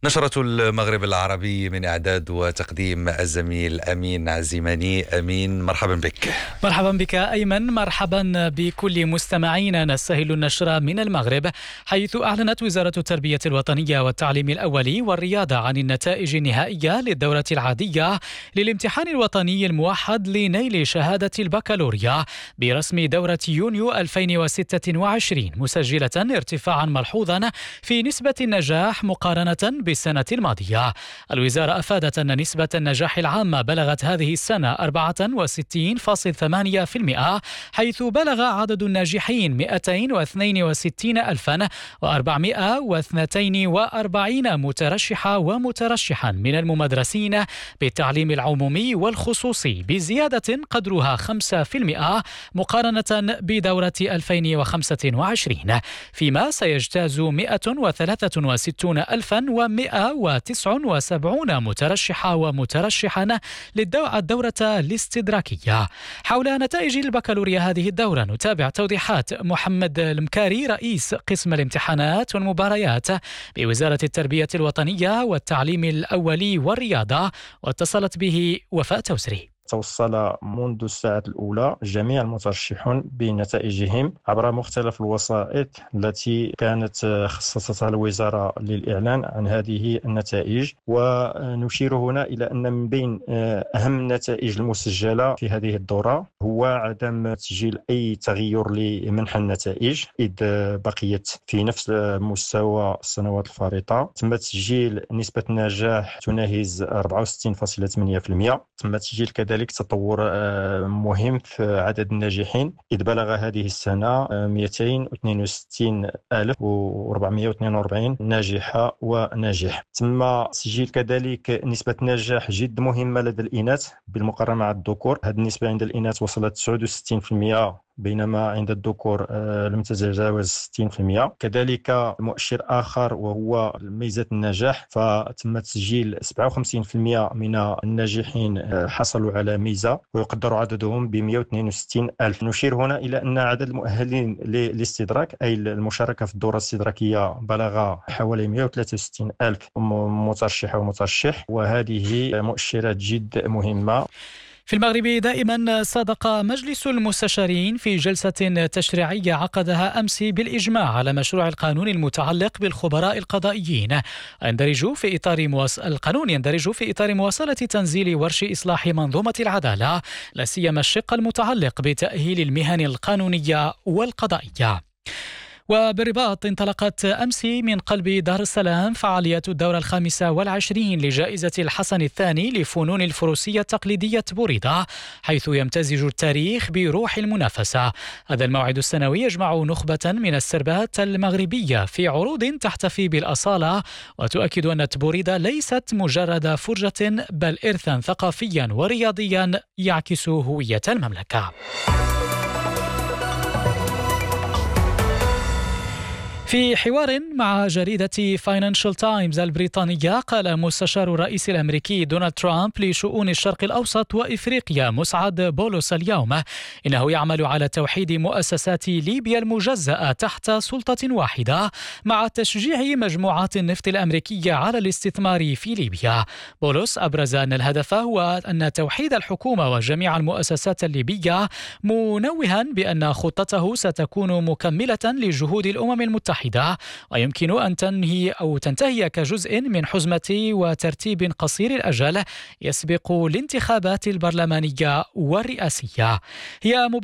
نشرة المغرب العربي من إعداد وتقديم الزميل أمين عزيماني. أمين، مرحبا بك. مرحبا بك أيمن، مرحبا بكل مستمعينا. نستهل النشرة من المغرب، حيث أعلنت وزارة التربية الوطنية والتعليم الأولي والرياضة عن النتائج النهائية للدورة العادية للامتحان الوطني الموحد لنيل شهادة البكالوريا برسم دورة يونيو 2026، مسجلة ارتفاعا ملحوظا في نسبة النجاح مقارنة بالسنة الماضية. الوزارة أفادت أن نسبة النجاح العامة بلغت هذه السنة 64.8%، حيث بلغ عدد الناجحين 262,442 مترشحة ومترشحا من المدرسين بالتعليم العمومي والخصوصي، بزيادة قدرها 5% مقارنة بدورة 2025، فيما سيجتاز 163,179 مترشحة ومترشحا الدورة الاستدراكية. حول نتائج البكالوريا هذه الدورة نتابع توضيحات محمد المكاري، رئيس قسم الامتحانات والمباريات بوزارة التربية الوطنية والتعليم الأولي والرياضة، واتصلت به وفاء توسري. توصل منذ الساعة الأولى جميع المترشحون بنتائجهم عبر مختلف الوسائط التي كانت خصصتها الوزارة للإعلان عن هذه النتائج. ونشير هنا إلى أن من بين أهم النتائج المسجلة في هذه الدورة هو عدم تسجيل أي تغير لمنح النتائج، إذ بقيت في نفس مستوى السنوات الفارطة. تم تسجيل نسبة نجاح تناهز 64.8%. تم تسجيل كذلك تطور مهم في عدد الناجحين، إذ بلغ هذه السنة 262,442 ناجحة وناجح. تم تسجيل كذلك نسبة نجاح جد مهمة لدى الإناث بالمقارنة مع الذكور. هذه النسبة عند الإناث وصلت 69%، بينما عند الذكور لم تتجاوز 60%. كذلك مؤشر آخر وهو ميزة النجاح، فتم تسجيل 57% من الناجحين حصلوا على ميزة، ويقدر عددهم ب 162,000. نشير هنا إلى أن عدد المؤهلين للاستدراك أي المشاركة في الدورة الاستدراكية بلغ حوالي 163,000 مترشحة ومترشح، وهذه مؤشرات جد مهمة. في المغرب دائما صادق مجلس المستشارين في جلسة تشريعية عقدها أمس بالإجماع على مشروع القانون المتعلق بالخبراء القضائيين. القانون يندرج في إطار مواصلة تنزيل ورش إصلاح منظومة العدالة، لا سيما الشق المتعلق بتأهيل المهن القانونية والقضائية. وبالرباط انطلقت أمس من قلب دار السلام فعاليات الدورة 25 لجائزة الحسن الثاني لفنون الفروسية التقليدية بوريدة، حيث يمتزج التاريخ بروح المنافسة. هذا الموعد السنوي يجمع نخبة من السربات المغربية في عروض تحتفي بالأصالة، وتؤكد أن بوريدة ليست مجرد فرجة بل إرثا ثقافيا ورياضيا يعكس هوية المملكة. في حوار مع جريدة فاينانشال تايمز البريطانية، قال مستشار الرئيس الأمريكي دونالد ترامب لشؤون الشرق الأوسط وإفريقيا مسعد بولوس اليوم إنه يعمل على توحيد مؤسسات ليبيا المجزأة تحت سلطة واحدة مع تشجيع مجموعات النفط الأمريكية على الاستثمار في ليبيا. بولوس أبرز أن الهدف هو أن توحيد الحكومة وجميع المؤسسات الليبية، منوها بأن خطته ستكون مكملة لجهود الأمم المتحدة، ويمكن أن تنتهي كجزء من حزمة وترتيب قصير الأجل يسبق الانتخابات البرلمانية والرئاسية. هي